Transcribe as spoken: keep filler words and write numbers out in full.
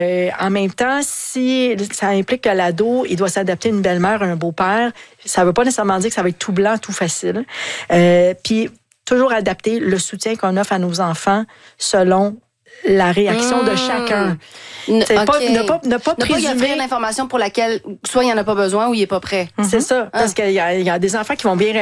Euh, en même temps, si ça implique que l'ado, il doit s'adapter à une belle-mère, un beau-père, ça ne veut pas nécessairement dire que ça va être tout blanc, tout facile. Euh, puis, toujours adapter le soutien qu'on offre à nos enfants selon la réaction mmh. de chacun. N- C'est okay. pas, ne pas, ne pas ne présumer... pas y offrir l'information pour laquelle soit il n'y en a pas besoin ou il n'est pas prêt. C'est mmh. ça, parce ah. qu'il y a, il y a des enfants qui vont bien